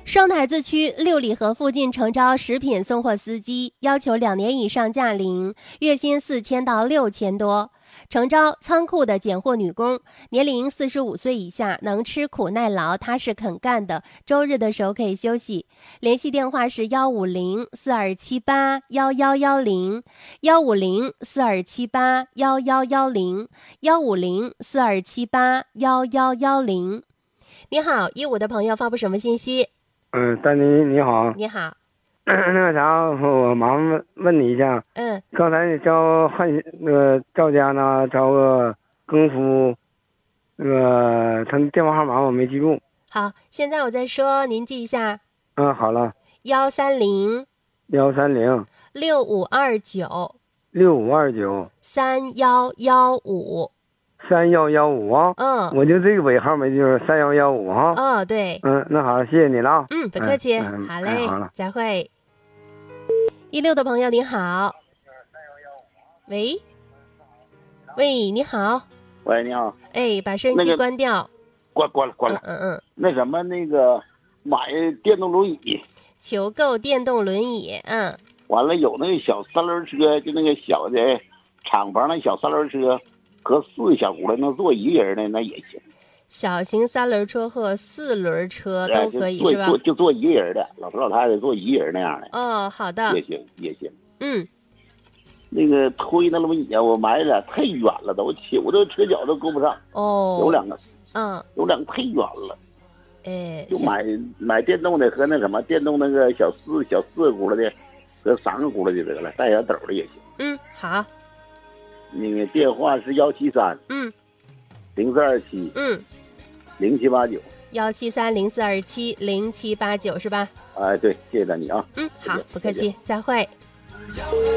双台子区六里河附近诚招食品送货司机，要求2年以上驾龄，月薪4000到6000多。诚招仓库的拣货女工，年龄45岁以下，能吃苦耐劳，踏实肯干的，周日的时候可以休息。联系电话是150-427-1110，150-427-1110，150-427-1110。你好，15的朋友发布什么信息？ 丹妮你好。 你好。 那个啥，我麻烦问你一下。刚才你招赵家呢，招个更夫，他电话号码我没记住。 好，现在我再说，您记一下。 好了。 130 130 6529 6529 3115 3115啊。我就这个尾号没记住，3115哈。 对。 那好，谢谢你了啊。 不客气。好嘞， 好了， 再会。16的朋友你好。喂，你好。 喂，你好。 把收音机关掉。 关了。那什么，买电动轮椅， 求购电动轮椅。 完了有那个小3轮车，就那个小的厂房那小3轮车，和4个小轱辘能坐1个人的那也行。 小型3轮车和4轮车都可以，是吧？ 就坐1个人的，老头老太太坐1个人那样的。 好的。 也行。 那个推那轮椅啊，我买俩太远了，我这车脚都够不上。有2个。有2个太远了。就买电动的和那什么电动那个小4个轱辘的和3个轱辘就得了，带小斗的也行。 好。 那个电话是173 0427 0789 173 0427 0789是吧？ 对，谢谢你啊。 好，不客气，再会。